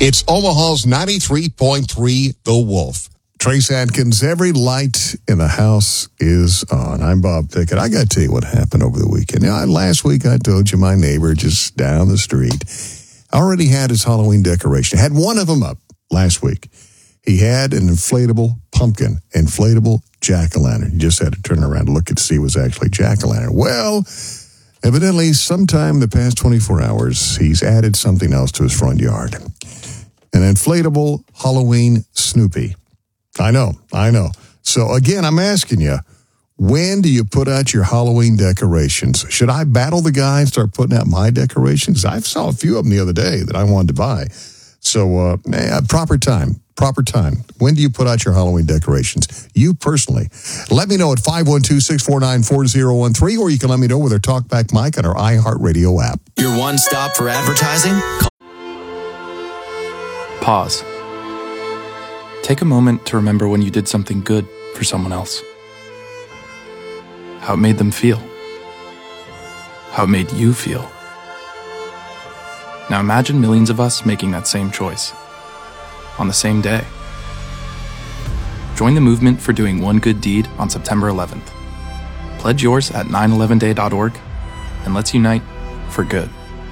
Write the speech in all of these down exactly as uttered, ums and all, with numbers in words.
It's Omaha's ninety-three point three The Wolf. Trace Adkins, every light in the house is on. I'm Bob Pickett. I got to tell you what happened over the weekend. Now, last week I told you my neighbor just down the street already had his Halloween decoration. Had one of them up last week. He had an inflatable pumpkin, inflatable jack-o'-lantern. You just had to turn around and look and see it was actually jack-o'-lantern. Well, evidently, sometime in the past twenty-four hours, he's added something else to his front yard. An inflatable Halloween Snoopy. I know, I know. So, again, I'm asking you, when do you put out your Halloween decorations? Should I battle the guy and start putting out my decorations? I saw a few of them the other day that I wanted to buy. So, uh, man, proper time, proper time. When do you put out your Halloween decorations? You personally. Let me know at five one two, six four nine, four zero one three, or you can let me know with our TalkBack mic on our iHeartRadio app. Your one stop for advertising? Pause. Take a moment to remember when you did something good for someone else. How it made them feel. How it made you feel. Now imagine millions of us making that same choice. On the same day. Join the movement for doing one good deed on September eleventh. Pledge yours at nine eleven day dot org and let's unite for good.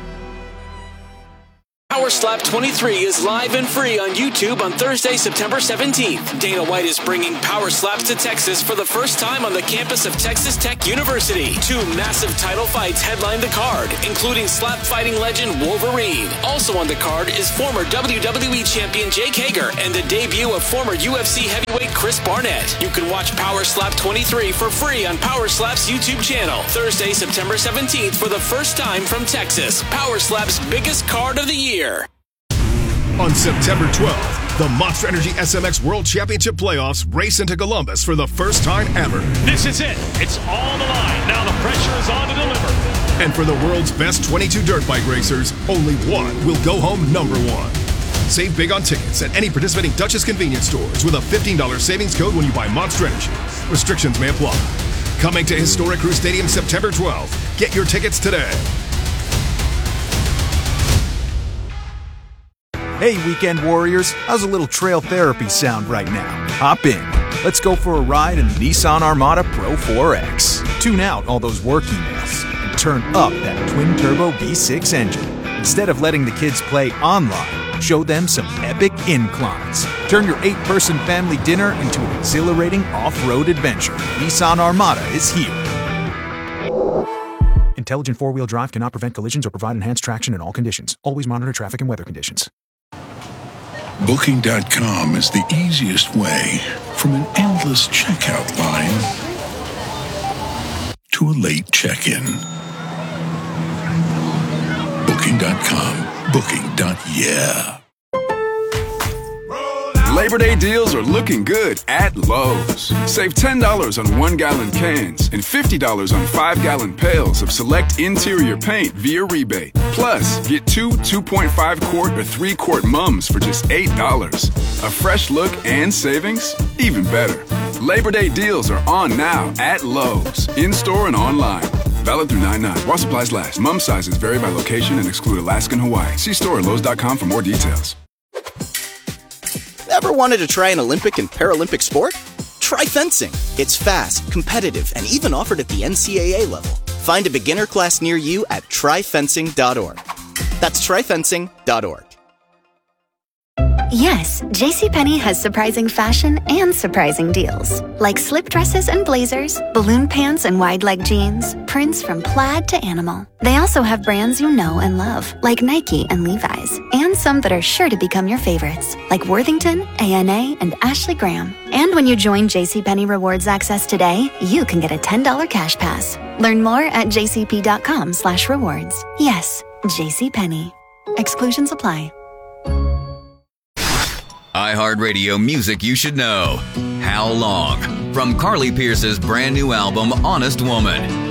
Power Slap twenty-three is live and free on YouTube on Thursday, September seventeenth. Dana White is bringing Power Slaps to Texas for the first time on the campus of Texas Tech University. Two massive title fights headline the card, including slap fighting legend Wolverine. Also on the card is former W W E champion Jake Hager and the debut of former U F C heavyweight Chris Barnett. You can watch Power Slap twenty-three for free on Power Slap's YouTube channel. Thursday, September seventeenth for the first time from Texas. Power Slap's biggest card of the year. On September twelfth, the Monster Energy S M X World Championship Playoffs race into Columbus for the first time ever. This is it. It's all on the line. Now the pressure is on to deliver. And for the world's best twenty-two dirt bike racers, only one will go home number one. Save big on tickets at any participating Duchess convenience stores with a fifteen dollars savings code when you buy Monster Energy. Restrictions may apply. Coming to Historic Crew Stadium September twelfth. Get your tickets today. Hey, weekend warriors, how's a little trail therapy sound right now? Hop in. Let's go for a ride in the Nissan Armada Pro four X. Tune out all those work emails and turn up that twin-turbo V six engine. Instead of letting the kids play online, show them some epic inclines. Turn your eight-person family dinner into an exhilarating off-road adventure. Nissan Armada is here. Intelligent four-wheel drive cannot prevent collisions or provide enhanced traction in all conditions. Always monitor traffic and weather conditions. Booking dot com is the easiest way from an endless checkout line to a late check-in. Booking dot com. Booking. Yeah. Labor Day deals are looking good at Lowe's. Save ten dollars on one-gallon cans and fifty dollars on five-gallon pails of select interior paint via rebate. Plus, get two two point five quart or three quart mums for just eight dollars. A fresh look and savings? Even better. Labor Day deals are on now at Lowe's, in-store and online. Valid through nine nine. While supplies last. Mum sizes vary by location and exclude Alaska and Hawaii. See store at Lowe's dot com for more details. Ever wanted to try an Olympic and Paralympic sport? Try fencing. It's fast, competitive, and even offered at the N C A A level. Find a beginner class near you at try fencing dot org. That's try fencing dot org. Yes, JCPenney has surprising fashion and surprising deals. Like slip dresses and blazers, balloon pants and wide leg jeans, prints from plaid to animal. They also have brands you know and love, like Nike and Levi's, and some that are sure to become your favorites, like Worthington, A N A, and Ashley Graham. And when you join JCPenney Rewards Access today, you can get a ten dollars cash pass. Learn more at jcp.com slash rewards. Yes, JCPenney. Exclusions apply. iHeartRadio music you should know. How Long? From Carly Pearce's brand new album, Honest Woman.